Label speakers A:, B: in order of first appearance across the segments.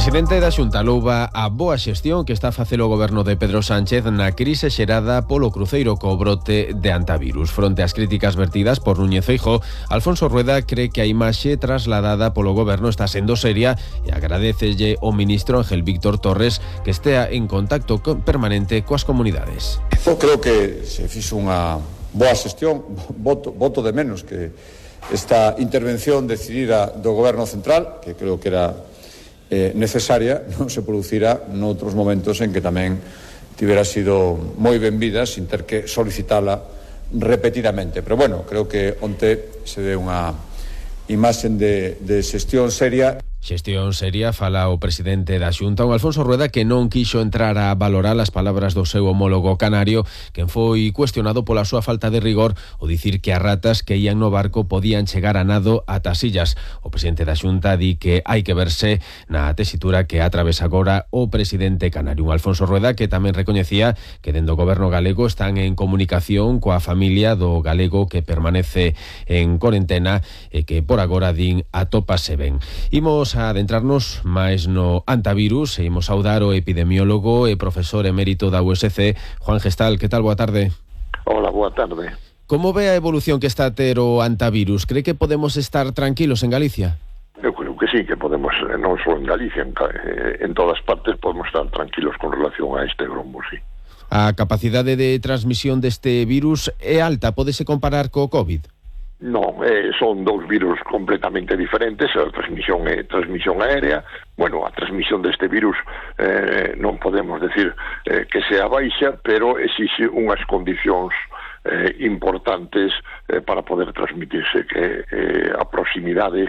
A: presidente da Xunta louva a boa xestión que está a facer o goberno de Pedro Sánchez na crise xerada polo cruceiro co brote de antivirus. Fronte ás críticas vertidas por Núñez Feijóo, Alfonso Rueda cree que a imaxe trasladada polo goberno está sendo seria e agradecelle ao ministro Ángel Víctor Torres que estea en contacto permanente coas comunidades.
B: Eu creo que se fixo unha boa xestión, voto de menos que esta intervención decidida do goberno central, que creo que era necesaria, non se producirá noutros momentos en que tamén tivera sido moi benvida sin ter que solicitala repetidamente. Pero bueno, creo que onte se deu unha imaxe de xestión seria.
A: Xestión seria, fala o presidente da Xunta, un Alfonso Rueda que non quixo entrar a valorar as palabras do seu homólogo canario, quen foi cuestionado pola súa falta de rigor ao dicir que as ratas que ían no barco podían chegar a nado ata as illas. O presidente da Xunta di que hai que verse na tesitura que atravesa agora o presidente canario. Un Alfonso Rueda que tamén recoñecía que dentro do goberno galego están en comunicación coa familia do galego que permanece en cuarentena e que por agora din atópase ben. Imos a adentrarnos máis no antivirus e imos saudar o epidemiólogo e profesor emérito da USC, Juan Gestal. Que tal? Boa tarde.
C: Hola, boa tarde.
A: Como ve a evolución que está a ter o antivirus? Cree que podemos estar tranquilos en Galicia?
C: Eu creo que sí, que podemos, non só en Galicia, en todas partes podemos estar tranquilos con relación a este grombo, sí.
A: A capacidade de transmisión deste virus é alta, pódese comparar co COVID?
C: Non, son dous virus completamente diferentes. A transmisión é transmisión aérea. Bueno, a transmisión deste virus non podemos decir que sea baixa, pero exixe unhas condicións importantes para poder transmitirse, que a proximidade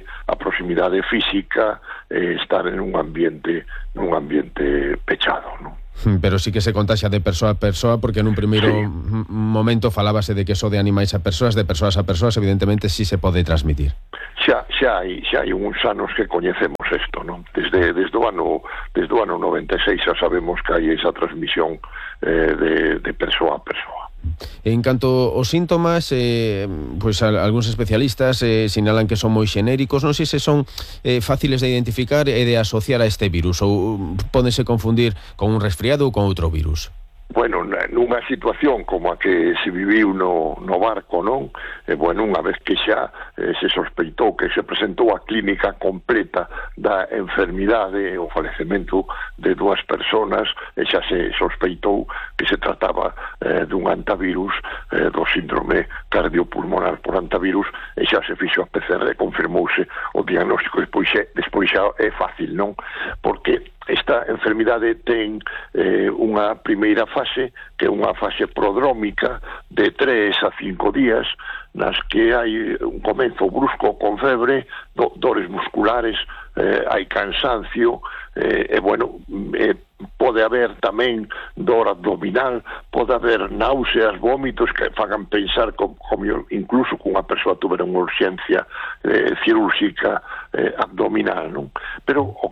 C: física, estar en un ambiente pechado, non?
A: Pero sí que se contaxa de persoa a persoa, porque en un primeiro momento falábase de que so de animais a persoas, de persoas a persoas, evidentemente sí se pode transmitir.
C: Xa hai uns anos que coñecemos isto, non? Desde o ano 96 xa sabemos que hai esa transmisión de persoa a persoa.
A: En canto aos síntomas, pois algúns especialistas sinalan que son moi xenéricos. Non sei se son fáciles de identificar e de asociar a este virus, ou pódense confundir con un resfriado ou con outro virus.
C: Bueno, nunha situación como a que se viviu no barco, non? Bueno, unha vez que xa se sospeitou que se presentou a clínica completa da enfermidade, o falecemento de dúas personas, e xa se sospeitou que se trataba dun antivirus, do síndrome cardiopulmonar por antivirus, e xa se fixo a PCR, confirmouse o diagnóstico, despois xa é fácil, non? Porque esta enfermidade ten unha primeira fase, que é unha fase prodrómica de 3 a 5 días, nas que hai un comenzo brusco con febre, dores musculares, hai cansancio, e bueno, pode haber tamén dor abdominal, pode haber náuseas, vómitos que fagan pensar como incluso que unha persoa tuvera unha urxencia cirúrxica abdominal, non? Pero o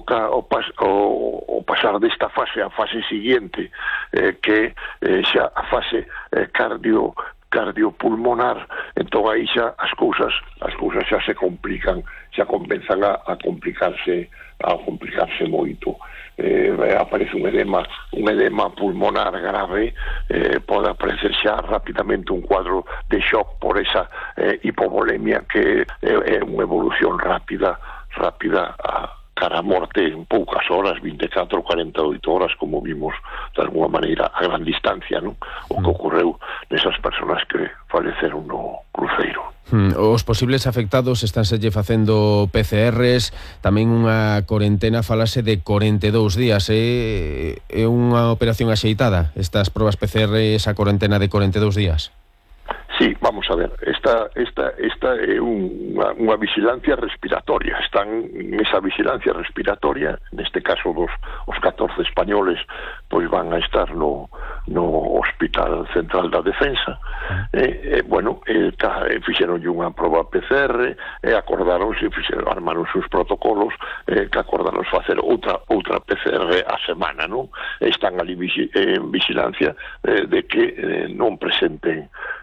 C: pasar desta fase a fase siguiente, que xa a fase cardiopulmonar, entón aí xa as cousas xa se complican, xa comenzan a complicarse moito. Aparece un edema pulmonar grave, pode aparecer xa rapidamente un cuadro de shock por esa hipovolemia, que é unha evolución rápida cara a morte en poucas horas, 24 ou 48 horas, como vimos de alguma maneira a gran distancia, non? O que ocorreu nesas persoas que faleceron no cruceiro.
A: Os posibles afectados estánselle facendo PCRs, tamén unha corentena, falase de 42 días. É unha operación axeitada estas probas PCR, esa corentena de 42 días?
C: Sí, vamos a ver, esta é unha vigilancia respiratoria. Están nesa vigilancia respiratoria, neste caso os 14 españoles pois van a estar no Hospital Central da Defensa. Bueno, fixeronlle unha proba PCR, armaron os protocolos, que acordaron facer outra PCR a semana, non? Están ali en vigilancia de que non presenten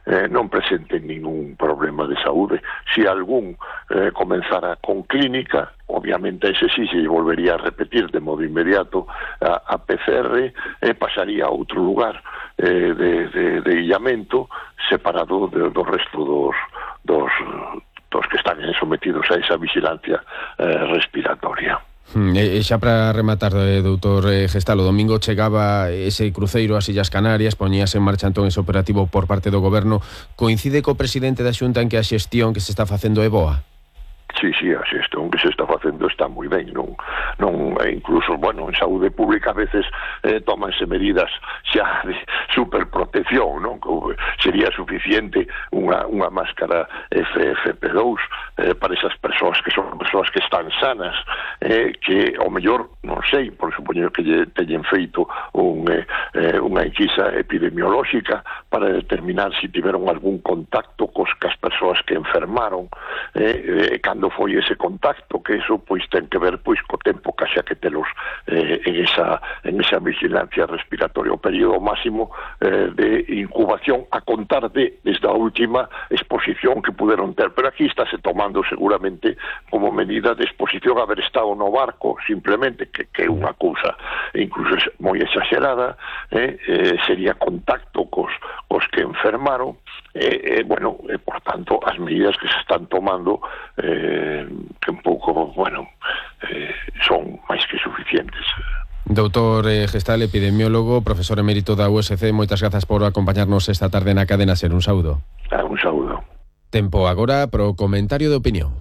C: non presenten ningún problema de saúde. Se algún comenzara con clínica, obviamente ese sí se volvería a repetir de modo inmediato a PCR e pasaría a outro lugar de illamento separado do resto dos que están sometidos a esa vigilancia respiratoria.
A: E xa para rematar, doutor Gestal, o domingo chegaba ese cruceiro ás Illas Canarias, poñíase en marcha entón ese operativo por parte do Goberno. Coincide co presidente da Xunta en que a xestión que se está facendo é boa?
C: Sí, a xestión que se está facendo está moi ben, non incluso, en saúde pública a veces tómanse medidas xa de superprotección, non? Sería suficiente unha máscara FFP2 para esas persoas que son persoas que están sanas, que ao mellor, non sei, por supoñer que teñen feito unha enquisa epidemiolóxica para determinar se tiveron algún contacto cas persoas que enfermaron, cando foi ese contacto, que eso pois ten que ver pois co tempo que xa que telos en esa vigilancia respiratoria, o período máximo de incubación a contar desde a última exposición que puderon ter, pero aquí estáse tomando seguramente como medida de exposición haber estado no barco, simplemente, que é unha cousa incluso moi exagerada, sería contacto cos que enfermaron, por tanto as medidas que se están tomando que un pouco, son máis que suficientes.
A: Doutor Gestal, epidemiólogo, profesor emérito da USC, moitas grazas por acompañarnos esta tarde na Cadena Ser. Un saúdo.
C: Un saúdo.
A: Tempo agora pro comentario de opinión.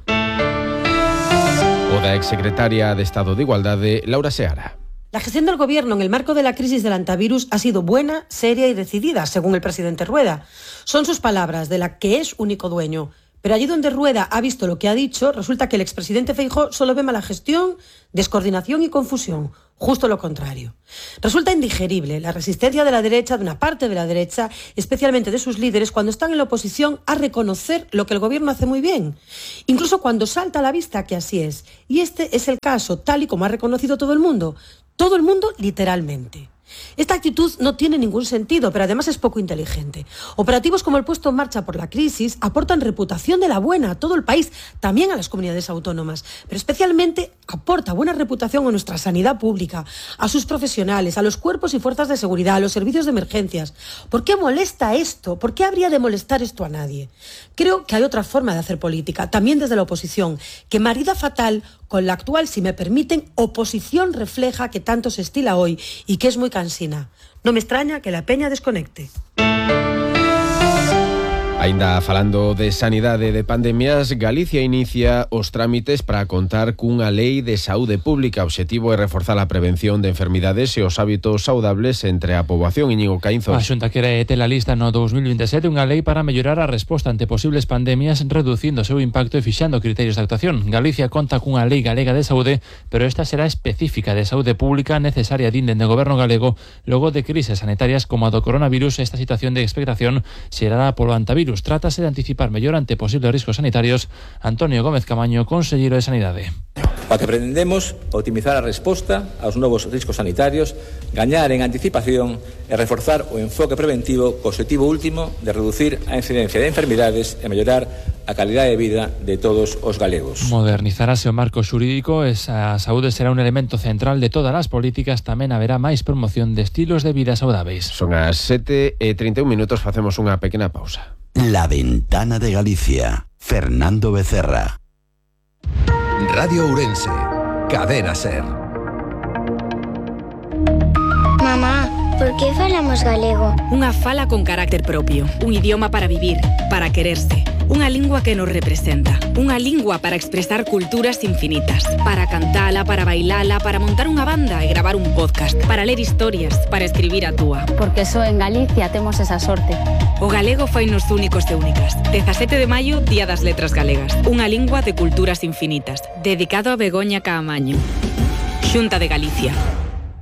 A: O da exsecretaria de Estado de Igualdade, Laura Seara.
D: La gestión del Gobierno en el marco de la crisis del antivirus ha sido buena, seria y decidida, según el presidente Rueda. Son sus palabras, de la que es único dueño. Pero allí donde Rueda ha visto lo que ha dicho, resulta que el expresidente Feijóo solo ve mala gestión, descoordinación y confusión. Justo lo contrario. Resulta indigerible la resistencia de la derecha, de una parte de la derecha, especialmente de sus líderes, cuando están en la oposición, a reconocer lo que el Gobierno hace muy bien. Incluso cuando salta a la vista que así es. Y este es el caso, tal y como ha reconocido todo el mundo. Todo el mundo, literalmente. Esta actitud no tiene ningún sentido, pero además es poco inteligente. Operativos como el puesto en marcha por la crisis aportan reputación de la buena a todo el país, también a las comunidades autónomas, pero especialmente aporta buena reputación a nuestra sanidad pública, a sus profesionales, a los cuerpos y fuerzas de seguridad, a los servicios de emergencias. ¿Por qué molesta esto? ¿Por qué habría de molestar esto a nadie? Creo que hay otra forma de hacer política, también desde la oposición, que marida fatal con la actual, si me permiten, oposición refleja que tanto se estila hoy y que es muy cansina. No me extraña que la peña desconecte.
A: Aínda falando de sanidade e de pandemias, Galicia inicia os trámites para contar cunha lei de saúde pública. O obxectivo é reforzar a prevención de enfermidades e os hábitos saudables entre a poboación. Íñigo Caínzos.
E: A Xunta quere ter a lista no 2027 unha lei para mellorar a resposta ante posibles pandemias, reducindo o seu impacto e fixando criterios de actuación. Galicia conta cunha lei galega de saúde, pero esta será específica de saúde pública, necesaria dinden do goberno galego logo de crises sanitarias como a do coronavirus. Esta situación de expectación xerada polo antivirus. Trátase de anticipar mellor ante posibles riscos sanitarios. Antonio Gómez Camaño, conselleiro de Sanidade.
F: O que pretendemos optimizar a resposta aos novos riscos sanitarios, gañar en anticipación e reforzar o enfoque preventivo co objetivo último de reducir a incidencia de enfermidades e mellorar a calidade de vida de todos os galegos.
E: Modernizarase o marco xurídico e a saúde será un elemento central de todas as políticas. Tamén haberá máis promoción de estilos de vida saudáveis.
A: Son as 7:31, facemos unha pequena pausa.
G: La Ventana de Galicia. Fernando Becerra.
H: Radio Ourense. Cadena Ser.
I: Mamá, por que falamos galego?
J: Unha fala con carácter propio, un idioma para vivir, para quererse, unha lingua que nos representa, unha lingua para expresar culturas infinitas, para cantala, para bailala, para montar unha banda e gravar un podcast, para ler historias, para escribir a túa.
I: Porque só en Galicia temos esa sorte.
J: O galego fainos únicos e únicas. 17 de maio, Día das Letras Galegas. Unha lingua de culturas infinitas. Dedicado a Begoña Caamaño. Xunta de Galicia.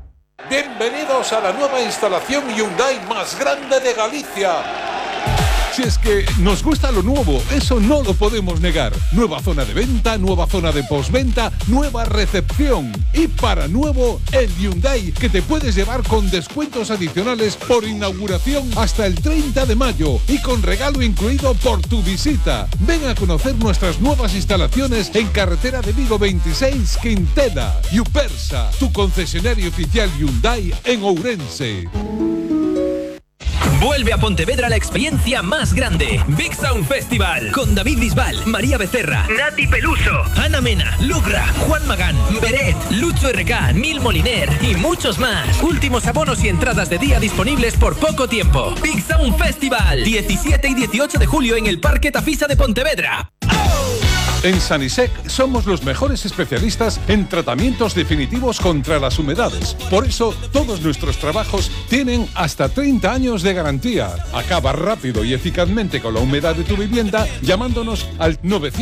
K: Bienvenidos a la nueva instalación Hyundai más grande de Galicia. Si es que nos gusta lo nuevo, eso no lo podemos negar. Nueva zona de venta, nueva zona de postventa, nueva recepción. Y para nuevo, el Hyundai, que te puedes llevar con descuentos adicionales por inauguración hasta el 30 de mayo y con regalo incluido por tu visita. Ven a conocer nuestras nuevas instalaciones en carretera de Vigo 26, Quintela. Yupersa, tu concesionario oficial Hyundai en Ourense.
L: Vuelve a Pontevedra la experiencia más grande. Big Sound Festival. Con David Bisbal, María Becerra, Nati Peluso, Ana Mena, Lucra, Juan Magán, Beret, Lucho RK, Nil Moliner y muchos más. Últimos abonos y entradas de día disponibles por poco tiempo. Big Sound Festival. 17 y 18 de julio en el Parque Tafisa de Pontevedra.
K: En Sanisec somos los mejores especialistas en tratamientos definitivos contra las humedades. Por eso, todos nuestros trabajos tienen hasta 30 años de garantía. Acaba rápido y eficazmente con la humedad de tu vivienda llamándonos al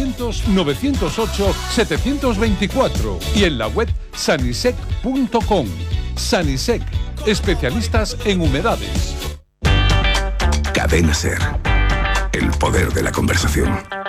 K: 900-908-724 y en la web sanisec.com. Sanisec, especialistas en humedades.
H: Cadena SER, el poder de la conversación.